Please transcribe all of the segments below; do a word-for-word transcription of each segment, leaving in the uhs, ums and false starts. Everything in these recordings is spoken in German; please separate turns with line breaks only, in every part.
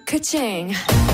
Ka-ching.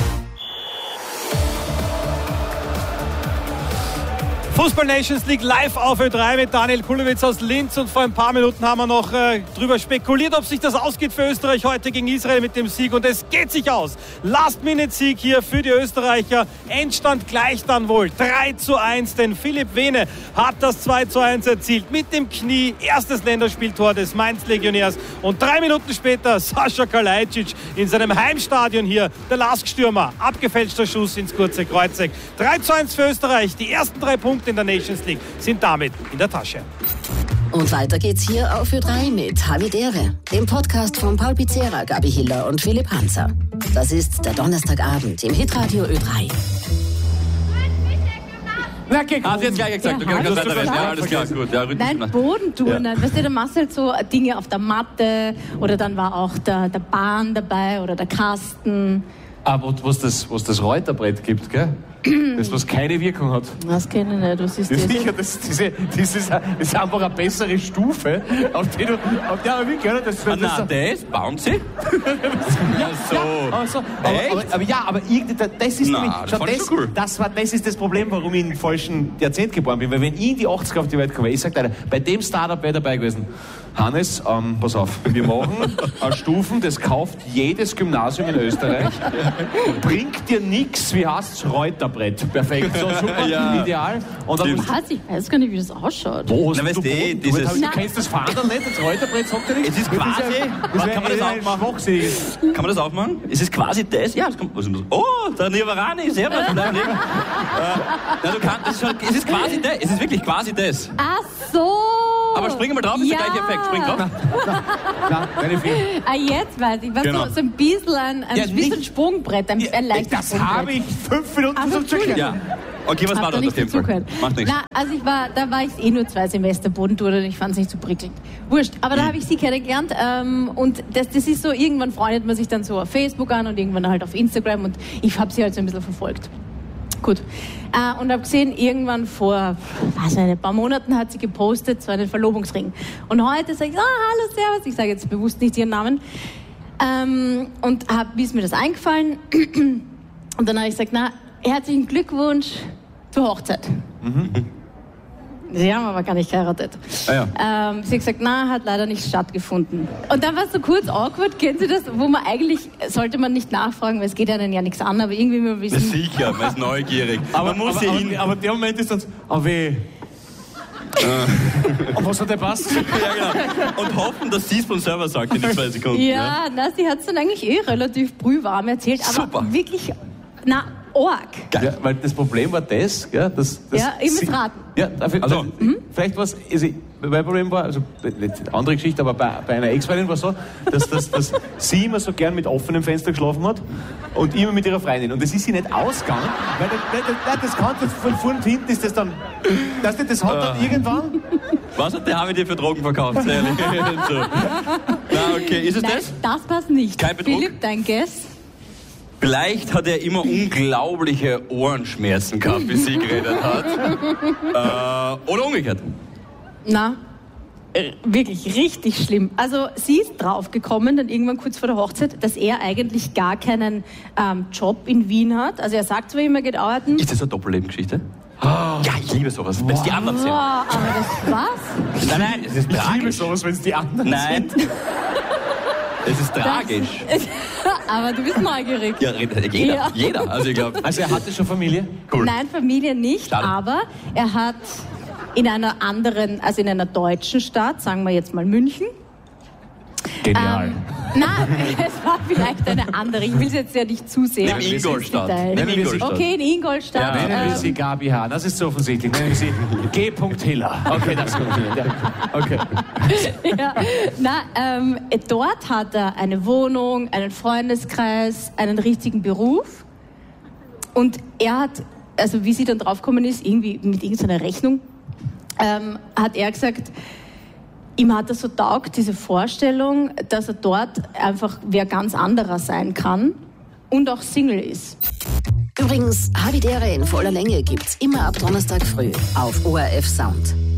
Fußball Nations League live auf Ö drei mit Daniel Kulowitz aus Linz, und vor ein paar Minuten haben wir noch äh, drüber spekuliert, ob sich das ausgeht für Österreich heute gegen Israel mit dem Sieg, und es geht sich aus. Last-Minute-Sieg hier für die Österreicher. Endstand gleich dann wohl drei zu eins, denn Philipp Vene hat das zwei zu eins erzielt mit dem Knie. Erstes Länderspieltor des Mainz-Legionärs, und drei Minuten später Sascha Kalajdzic in seinem Heimstadion hier, der Lask-Stürmer. Abgefälschter Schuss ins kurze Kreuzeck. drei zu eins für Österreich. Die ersten drei Punkte in der Nations League sind damit in der Tasche.
Und weiter geht's hier auf Ö drei mit Havidere, dem Podcast von Paul Pizzera, Gabi Hiller und Philipp Hanser. Das ist der Donnerstagabend im Hitradio Ö drei.
Hast du jetzt gleich gesagt,
Ja,
du kannst
hast
weiter
du
reden. Ja,
gesagt?
alles klar, gut. Ja,
Nein, Bodenturnen. Weißt du, der machst halt so Dinge auf der Matte, oder dann war auch der, der Bahn dabei oder der Kasten.
Ah, wo es das, wo's das Reuterbrett gibt, gell? Das, was keine Wirkung hat.
Das kenne ich nicht. Was ist
Das
das?
ist sicher, das, diese, das, ist, das ist einfach eine bessere Stufe, auf die du... Auf, ja, aber wie, gell? Das, das,
Ah,
das,
nein, das? Bouncy? Ja, so.
aber, so aber, aber, aber ja, aber irgendwie, das ist
Na,
nämlich,
das
schau,
fand ich
das,
schon cool.
das, war, das ist das Problem, warum ich im falschen Jahrzehnt geboren bin. Weil wenn ich in die achtziger auf die Welt komme, ich sag dir, bei dem Startup wäre dabei gewesen. Hannes, ähm, pass auf, wir machen eine Stufen, das kauft jedes Gymnasium in Österreich, bringt dir nichts, wie heißt's, Reuterbrett. Perfekt, so super,
Ja.
ideal. Und dann musst
Was? Ich weiß gar nicht, wie das ausschaut.
Wo hast
Na, weißt
du
du,
Boden?
dieses-
Du, du kennst das Fahrrad nicht, das Reuterbrett sagt dir nichts?
Es ist
Das
quasi-
ja-
Warte,
wär-
kann man das
wär
auch
ein
machen?
schwachsinniges.
Kann man das aufmachen? Ist es quasi das? Ja, das kommt. Was ist das? Oh, der Nirvarani, servus. Nein, nee. äh, na, du kannst, das ist schon, es ist quasi das. Es ist wirklich quasi das.
Ach so!
Aber spring mal drauf, ist
ja.
der gleiche Effekt. Spring drauf.
Nein, keine Fehler.
Ah, jetzt weiß ich. Was
Genau.
so, so ein bisschen ein, ein,
Ja,
wie so ein
nicht-
Sprungbrett, ein, ein leichtes
Das
Sprungbrett.
habe ich fünf Minuten
Ach so,
versucht zu erklären.
Ja. Okay, was
Hab
war
da
dort auf
nicht
jeden Fall?
dazugehört.
Macht nichts.
Na, also ich war, da war ich eh nur zwei Semester Bodentour und ich fand es nicht so prickelnd. Wurscht. Aber da habe ich sie kennengelernt ähm, und das, das ist so, irgendwann freundet man sich dann so auf Facebook an und irgendwann halt auf Instagram, und ich habe sie halt so ein bisschen verfolgt. Gut. Äh, und habe gesehen, irgendwann vor, was weiß ich, ein paar Monaten hat sie gepostet, so einen Verlobungsring. Und heute sage ich, ah, hallo, servus, ich sage jetzt bewusst nicht ihren Namen. Ähm, und hab, wie ist mir das eingefallen? Und dann habe ich gesagt, na, herzlichen Glückwunsch zur Hochzeit. Mhm. Sie haben aber gar nicht geheiratet.
Ah, ja.
ähm, sie hat gesagt, na, hat leider nicht stattgefunden. Und dann war es so kurz awkward, kennen Sie das? Wo man eigentlich, sollte man nicht nachfragen, weil es geht einen ja nichts an, aber irgendwie will man
Na,
wissen.
sicher, man ist neugierig.
Aber,
man muss
aber,
ja
aber,
hin.
aber der Moment ist dann, oh weh. Und was hat der passt?
Ja, genau. Und hoffen, dass sie es von selber sagt in die zwei Sekunden.
Ja, na, sie hat es dann eigentlich eh relativ brühwarm erzählt, aber
Super.
wirklich, na, arg.
Ja, weil das Problem war das, gell, dass, dass
Ja, ich muss
sie-
raten.
Ja, dafür,
Also.
mhm. Vielleicht war es, also, mein Problem war, also nicht eine andere Geschichte, aber bei, bei einer Ex-Freundin war es so, dass, dass, dass sie immer so gern mit offenem Fenster geschlafen hat und immer mit ihrer Freundin. Und das ist sie nicht ausgegangen, weil das, das, das, das kann das von vorn und hinten ist das dann, das, das hat dann irgendwann...
Was hat der Harvey dir für Drogen verkauft? Sehr ehrlich. So. Na, okay, ist es
Nein,
das?
das passt nicht.
Kein Betrug?
Philipp, dein Guess?
Vielleicht hat er immer unglaubliche Ohrenschmerzen gehabt, bis sie geredet hat. äh, oder umgekehrt.
Na, äh, wirklich richtig schlimm. Also sie ist draufgekommen, dann irgendwann kurz vor der Hochzeit, dass er eigentlich gar keinen ähm, Job in Wien hat. Also er sagt zwar immer, er geht arbeiten.
Ist das eine Doppellebengeschichte? Ja, ich liebe sowas, wenn es die anderen sehen.
Boah, aber das was?
Nein, nein, es ist
Ich liebe
tragisch.
sowas, wenn es die anderen
Nein. Es ist tragisch.
Aber du bist neugierig.
Ja, jeder,
Ja.
jeder. Also ich glaube,
Also er hatte schon Familie?
cool.
Nein, Familie nicht,
Schade.
aber er hat in einer anderen, also in einer deutschen Stadt, sagen wir jetzt mal München.
Genial.
Ähm, nein, es war vielleicht eine andere. Ich will es jetzt ja nicht zu sehr.
Nimm Ingolstadt.
Detail.
Nimm Ingolstadt.
Okay, in Ingolstadt.
Ja,
Nennen wir
ähm,
sie Gabi Hahn, das ist so offensichtlich. Nennen wir sie G. Hiller. Okay, das kommt hin. Ja. Okay.
ja. Na, ähm, dort hat er eine Wohnung, einen Freundeskreis, einen richtigen Beruf. Und er hat, also wie sie dann draufgekommen ist, irgendwie mit irgendeiner Rechnung, ähm, hat er gesagt, ihm hat das so taugt, diese Vorstellung, dass er dort einfach wer ganz anderer sein kann und auch Single ist.
Übrigens, Havidere in voller Länge gibt's immer ab Donnerstag früh auf O R F Sound.